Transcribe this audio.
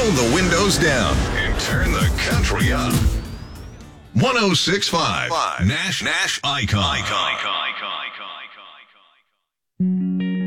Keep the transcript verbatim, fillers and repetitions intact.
Roll the windows down and turn the country up. one oh six point five Nash Nash Icon. Icon.